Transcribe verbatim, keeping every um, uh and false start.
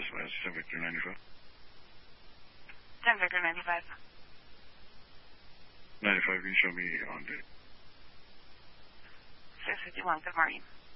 That's ten Victor ninety-five. ten Victor ninety-five. ninety-five, you can show me on date. six fifty-one, good morning.